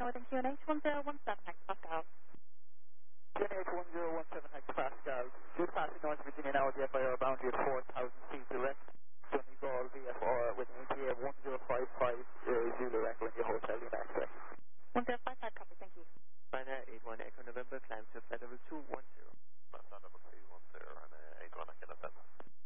Northern QNH 1017 hectopascal. QNH 1017 hectopascal. Good passing North Virginia now at the FIR boundary at 4,000 feet direct. Donegal VFR with an ETA 1055 Zulu Echo in the Hotel United. 1055, copy, thank you. China 81 Echo November, climb to flight level 210. Flight level 210 and 81 Echo November.